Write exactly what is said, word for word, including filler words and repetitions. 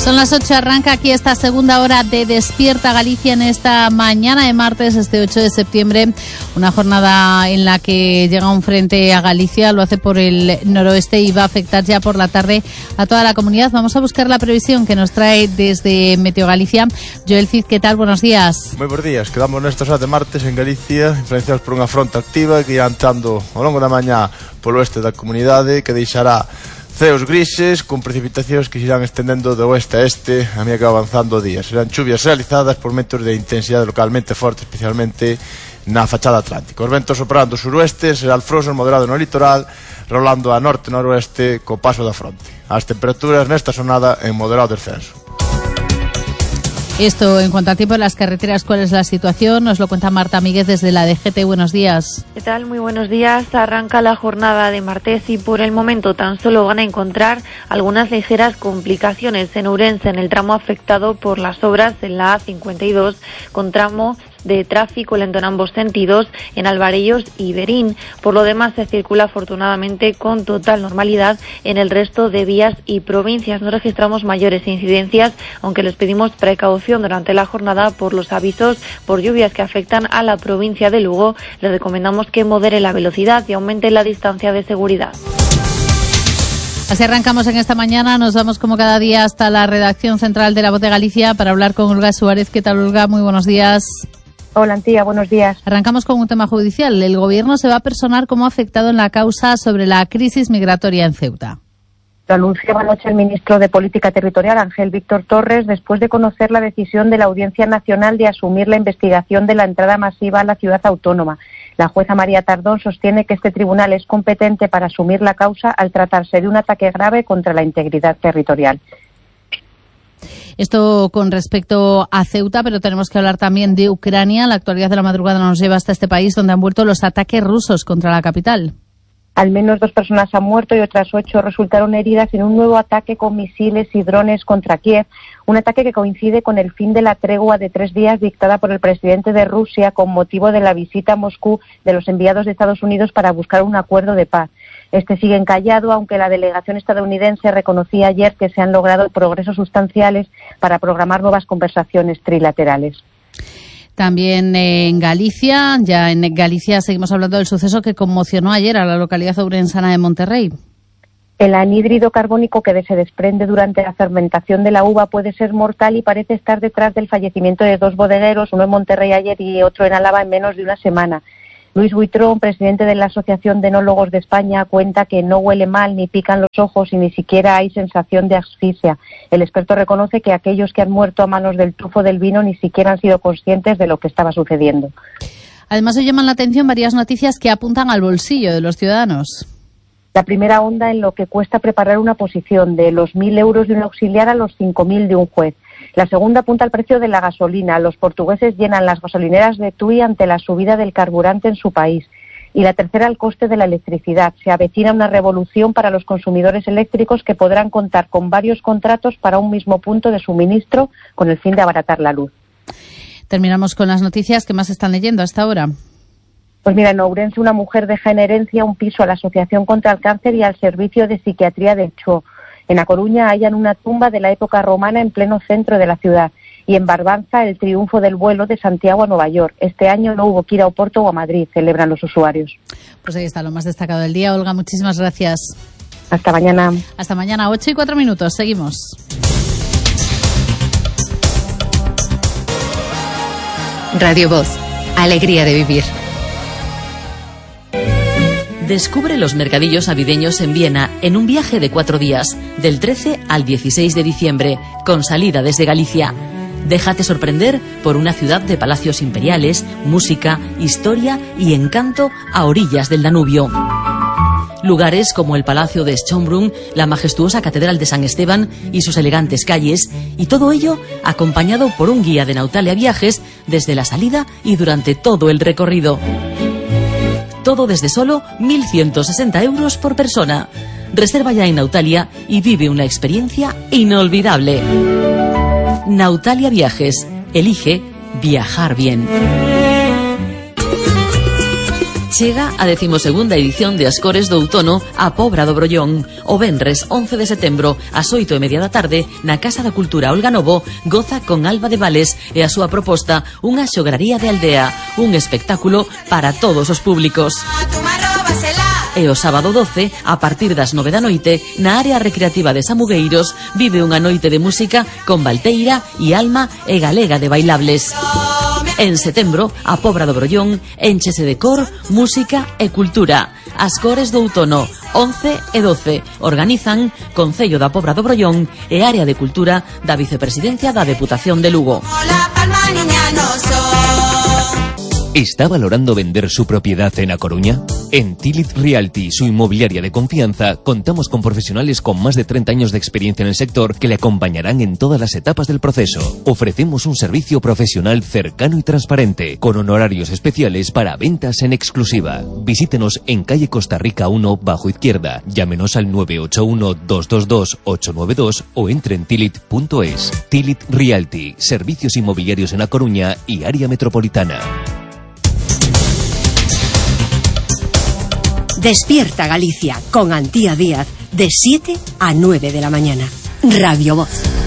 Son las ocho, arranca aquí esta segunda hora de Despierta Galicia en esta mañana de martes, este ocho de septiembre. Una jornada en la que llega un frente a Galicia, lo hace por el noroeste y va a afectar ya por la tarde a toda la comunidad. Vamos a buscar la previsión que nos trae desde Meteo Galicia. Joel Cid, ¿qué tal? Buenos días. Moi bons días. Quedamos nestas horas de martes en Galicia, influenciados por unha fronte activa que irá entrando ao longo da mañá polo oeste da comunidade, que deixará ceos grises con precipitacións que se irán estendendo de oeste a este a medida que va avanzando o día. Serán chuvias realizadas por ventos de intensidade localmente forte, especialmente na fachada atlántica. Os ventos soprando do suroeste, será alfroso moderado no litoral, rolando a norte-noroeste co paso da fronte. As temperaturas nesta sonada en moderado descenso. Esto en cuanto al tiempo en las carreteras, ¿cuál es la situación? Nos lo cuenta Marta Míguez desde la D G T. Buenos días. ¿Qué tal? Muy buenos días. Arranca la jornada de martes y por el momento tan solo van a encontrar algunas ligeras complicaciones en Ourense, en el tramo afectado por las obras en la A cincuenta y dos, con tramo de tráfico lento en ambos sentidos en Alvarellos y Berín. Por lo demás, se circula afortunadamente con total normalidad en el resto de vías y provincias. No registramos mayores incidencias, aunque les pedimos precaución durante la jornada por los avisos por lluvias que afectan a la provincia de Lugo. Les recomendamos que modere la velocidad y aumente la distancia de seguridad. Así arrancamos en esta mañana, nos vamos como cada día hasta la redacción central de La Voz de Galicia para hablar con Olga Suárez. ¿Qué tal, Olga? Muy buenos días. Hola, Antía, buenos días. Arrancamos con un tema judicial. El Gobierno se va a personar como afectado en la causa sobre la crisis migratoria en Ceuta. Lo anunciaba anoche el ministro de Política Territorial, Ángel Víctor Torres, después de conocer la decisión de la Audiencia Nacional de asumir la investigación de la entrada masiva a la ciudad autónoma. La jueza María Tardón sostiene que este tribunal es competente para asumir la causa al tratarse de un ataque grave contra la integridad territorial. Esto con respecto a Ceuta, pero tenemos que hablar también de Ucrania. La actualidad de la madrugada nos lleva hasta este país, donde han vuelto los ataques rusos contra la capital. Al menos dos personas han muerto y otras ocho resultaron heridas en un nuevo ataque con misiles y drones contra Kiev, un ataque que coincide con el fin de la tregua de tres días dictada por el presidente de Rusia con motivo de la visita a Moscú de los enviados de Estados Unidos para buscar un acuerdo de paz. Este sigue encallado, aunque la delegación estadounidense reconocía ayer que se han logrado progresos sustanciales para programar nuevas conversaciones trilaterales. También en Galicia, ya en Galicia seguimos hablando del suceso que conmocionó ayer a la localidad ourensana de Monterrey. El anhídrido carbónico que se desprende durante la fermentación de la uva puede ser mortal y parece estar detrás del fallecimiento de dos bodegueros, uno en Monterrey ayer y otro en Álava en menos de una semana. Luis Buitrón, presidente de la Asociación de Enólogos de España, cuenta que no huele mal, ni pican los ojos y ni siquiera hay sensación de asfixia. El experto reconoce que aquellos que han muerto a manos del tufo del vino ni siquiera han sido conscientes de lo que estaba sucediendo. Además, hoy llaman la atención varias noticias que apuntan al bolsillo de los ciudadanos. La primera onda en lo que cuesta preparar una posición, de los mil euros de un auxiliar a los cinco mil de un juez. La segunda apunta al precio de la gasolina. Los portugueses llenan las gasolineras de Tui ante la subida del carburante en su país. Y la tercera, al coste de la electricidad. Se avecina una revolución para los consumidores eléctricos que podrán contar con varios contratos para un mismo punto de suministro con el fin de abaratar la luz. Terminamos con las noticias que más están leyendo hasta ahora. Pues mira, en Ourense una mujer deja en herencia un piso a la Asociación contra el Cáncer y al Servicio de Psiquiatría del Cho. En A Coruña hallan una tumba de la época romana en pleno centro de la ciudad. Y en Barbanza, el triunfo del vuelo de Santiago a Nueva York. Este año no hubo que ir a Oporto o a Madrid, celebran los usuarios. Pues ahí está lo más destacado del día. Olga, muchísimas gracias. Hasta mañana. Hasta mañana, ocho y cuatro minutos. Seguimos. Radio Voz. Alegría de vivir. Descubre los mercadillos navideños en Viena en un viaje de cuatro días, del trece al dieciséis de diciembre, con salida desde Galicia. Déjate sorprender por una ciudad de palacios imperiales, música, historia y encanto a orillas del Danubio. Lugares como el Palacio de Schönbrunn, la majestuosa Catedral de San Esteban y sus elegantes calles, y todo ello acompañado por un guía de Nautalia Viajes desde la salida y durante todo el recorrido. Todo desde solo mil ciento sesenta euros por persona. Reserva ya en Nautalia y vive una experiencia inolvidable. Nautalia Viajes. Elige viajar bien. Chega a decimosegunda edición de Ascores do Outono a Pobra do Brollón. O venres once de setembro, ás oito e media da tarde, na Casa da Cultura Olga Novo, goza con Alba de Vales e a súa proposta Unha xograría de aldea, un espectáculo para todos os públicos. E o sábado doce, a partir das nove da noite, na área recreativa de Samugueiros, vive unha noite de música con Valteira e Alma e Galega de Bailables. En setembro, a Pobra do Brollón énchese de cor, música e cultura. Ascores do Outono, once e doce. Organizan Concello da Pobra do Brollón e Área de Cultura da Vicepresidencia da Deputación de Lugo. ¿Está valorando vender su propiedad en A Coruña? En Tilit Realty, su inmobiliaria de confianza, contamos con profesionales con más de treinta años de experiencia en el sector que le acompañarán en todas las etapas del proceso. Ofrecemos un servicio profesional cercano y transparente, con honorarios especiales para ventas en exclusiva. Visítenos en calle Costa Rica uno, bajo izquierda. Llámenos al nueve ocho uno, dos dos dos, ocho nueve dos o entre en tilit punto es. Tilit Realty, servicios inmobiliarios en A Coruña y área metropolitana. Despierta Galicia con Antía Díaz de siete a nueve de la mañana. Radio Voz.